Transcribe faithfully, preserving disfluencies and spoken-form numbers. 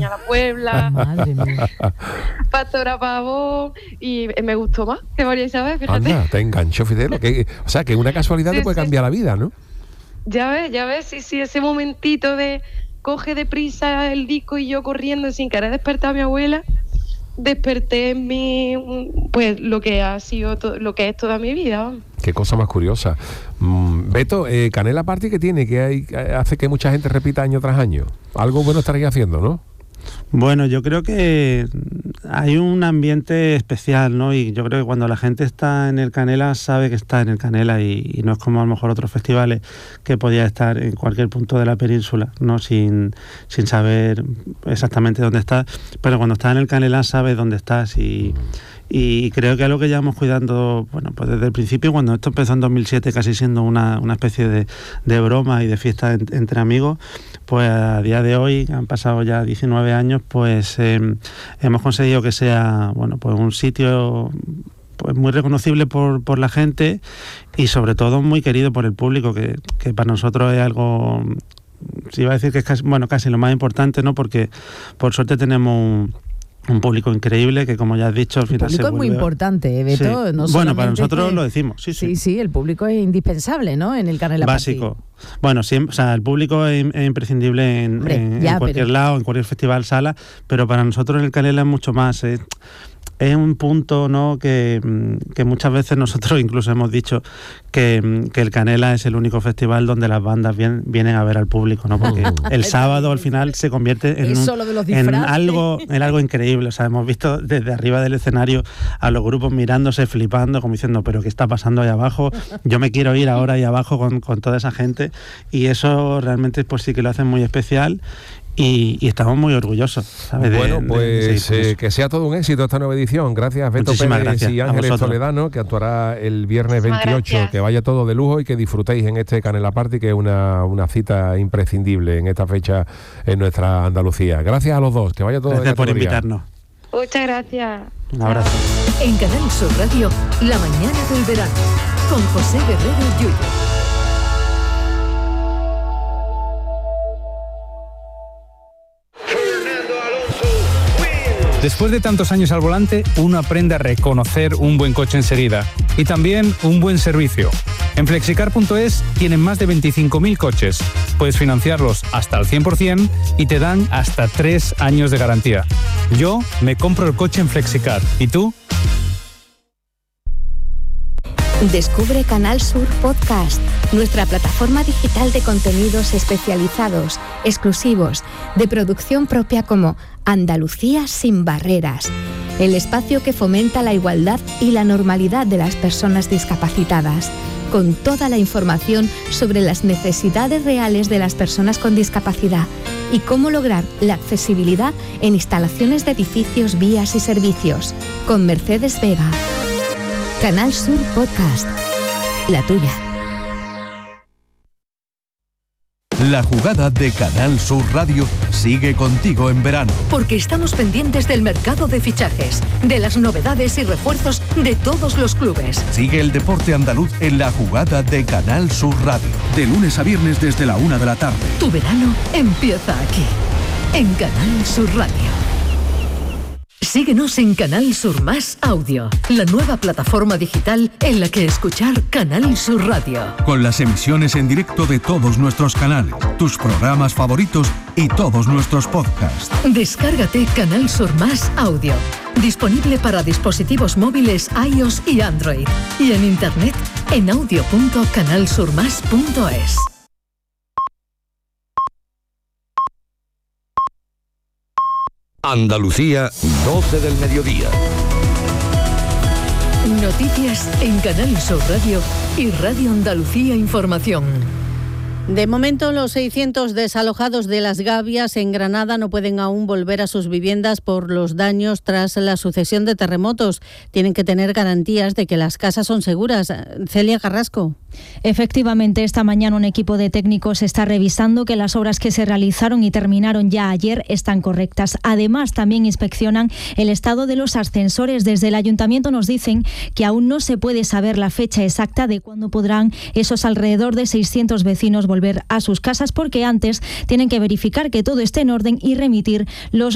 Peña La Puebla, Madre mía. Pastora Pavón, y me gustó más que María Isabel, fíjate. Anda, te enganchó, Fidel. Que, o sea, que una casualidad Sí, te puede sí. cambiar la vida, ¿no? Ya ves, ya ves, sí, sí, ese momentito de coge deprisa el disco y yo corriendo sin querer despertar a mi abuela, desperté en mí, pues, lo que ha sido, to- lo que es toda mi vida. Qué cosa más curiosa. Mm, Beto, eh, Canela Party, ¿qué tiene? Que hay, hace que mucha gente repita año tras año. Algo bueno estaréis haciendo, ¿no? Bueno, yo creo que hay un ambiente especial, ¿no? Y yo creo que cuando la gente está en el Canela sabe que está en el Canela y, y no es como a lo mejor otros festivales que podía estar en cualquier punto de la península, ¿no? Sin, sin saber exactamente dónde estás. Pero cuando estás en el Canela sabes dónde estás y... Y creo que es lo que llevamos cuidando, bueno, pues desde el principio, cuando esto empezó en dos mil siete, casi siendo una, una especie de, de broma y de fiesta en, entre amigos, pues a día de hoy, han pasado ya diecinueve años, pues eh, hemos conseguido que sea, bueno, pues un sitio pues muy reconocible por, por la gente y sobre todo muy querido por el público, que, que para nosotros es algo, si iba a decir que es casi, bueno, casi lo más importante, ¿no? Porque por suerte tenemos un Un público increíble que, como ya has dicho, al El final se público es muy vuelve- importante, ¿eh, Beto? Sí. No Bueno, para solamente nosotros que- lo decimos, sí, sí. Sí, sí, el público es indispensable, ¿no? En el Canela Party. Básico. Bueno, siempre, o sea, el público es, es imprescindible en, Hombre, en- ya, en cualquier pero- lado, en cualquier festival, sala, pero para nosotros en el Canela es mucho más. eh. Es un punto, ¿no?, que, mm, que muchas veces nosotros incluso hemos dicho que, mm, que el Canela es el único festival donde las bandas vien- vienen a ver al público, ¿no? Porque el sábado al final se convierte en, Eso, un- lo de los en disfraces. algo en algo increíble. O sea, hemos visto desde arriba del escenario a los grupos mirándose, flipando, como diciendo, pero ¿qué está pasando ahí abajo? Yo me quiero ir ahora ahí abajo con, con toda esa gente, y eso realmente pues sí que lo hace muy especial. Y, y estamos muy orgullosos, ¿sabes? De- Bueno, de- de pues seguir con eh, eso. que sea todo un éxito esta nueva edición. Gracias, Beto Muchísimas Pérez gracias y a Ángeles vosotros. Toledano, que actuará el viernes Muchísimas veintiocho. gracias. Que vaya todo de lujo y que disfrutéis en este Canela Party, que es una, una cita imprescindible en esta fecha en nuestra Andalucía. Gracias a los dos, que vaya todo de Gracias por categoría. invitarnos. Muchas gracias. Un abrazo. En Canal Sur Radio, La mañana del verano, con José Guerrero Yuyo. Después de tantos años al volante, uno aprende a reconocer un buen coche enseguida y también un buen servicio. En flexicar punto es tienen más de veinticinco mil coches. Puedes financiarlos hasta el cien por ciento y te dan hasta tres años de garantía. Yo me compro el coche en Flexicar. ¿Y tú? Descubre Canal Sur Podcast, nuestra plataforma digital de contenidos especializados, exclusivos, de producción propia, como Andalucía sin barreras, el espacio que fomenta la igualdad y la normalidad de las personas discapacitadas, con toda la información sobre las necesidades reales de las personas con discapacidad y cómo lograr la accesibilidad en instalaciones de edificios, vías y servicios, con Mercedes Vega. Canal Sur Podcast, la tuya. La jugada de Canal Sur Radio sigue contigo en verano. Porque estamos pendientes del mercado de fichajes, de las novedades y refuerzos de todos los clubes. Sigue el deporte andaluz en la jugada de Canal Sur Radio. De lunes a viernes desde la una de la tarde. Tu verano empieza aquí, en Canal Sur Radio. Síguenos en Canal Sur Más Audio, la nueva plataforma digital en la que escuchar Canal Sur Radio. Con las emisiones en directo de todos nuestros canales, tus programas favoritos y todos nuestros podcasts. Descárgate Canal Sur Más Audio, disponible para dispositivos móviles iOS y Android, y en internet en audio punto canal sur más punto es. Andalucía, doce del mediodía. Noticias en Canal Sur Radio y Radio Andalucía Información. De momento, los seiscientos desalojados de Las Gavias en Granada no pueden aún volver a sus viviendas por los daños tras la sucesión de terremotos. Tienen que tener garantías de que las casas son seguras. Celia Carrasco. Efectivamente, esta mañana un equipo de técnicos está revisando que las obras que se realizaron y terminaron ya ayer están correctas. Además, también inspeccionan el estado de los ascensores. Desde el ayuntamiento nos dicen que aún no se puede saber la fecha exacta de cuándo podrán esos alrededor de seiscientos vecinos volver a sus casas, porque antes tienen que verificar que todo esté en orden y remitir los